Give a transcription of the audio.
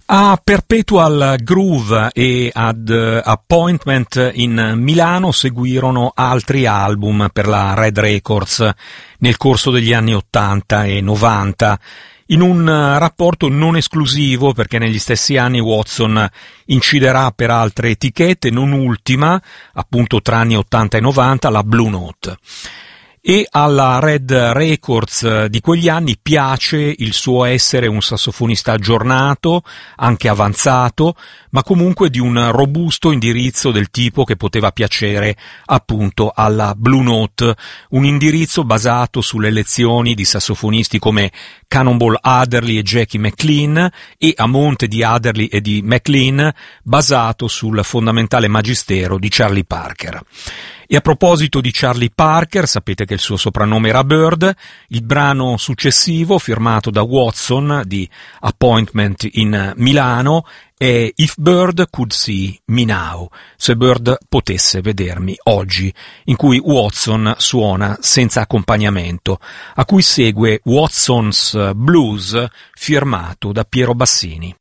A Perpetual Groove e ad Appointment in Milano seguirono altri album per la Red Records nel corso degli anni 80 e 90, in un rapporto non esclusivo perché negli stessi anni Watson inciderà per altre etichette, non ultima, appunto tra anni 80 e 90, la Blue Note. E alla Red Records di quegli anni piace il suo essere un sassofonista aggiornato, anche avanzato, ma comunque di un robusto indirizzo del tipo che poteva piacere appunto alla Blue Note, un indirizzo basato sulle lezioni di sassofonisti come Cannonball Adderley e Jackie McLean e a monte di Adderley e di McLean basato sul fondamentale magistero di Charlie Parker. E a proposito di Charlie Parker, sapete che il suo soprannome era Bird, il brano successivo, firmato da Watson di Appointment in Milano, è If Bird Could See Me Now, se Bird potesse vedermi oggi, in cui Watson suona senza accompagnamento, a cui segue Watson's Blues, firmato da Piero Bassini.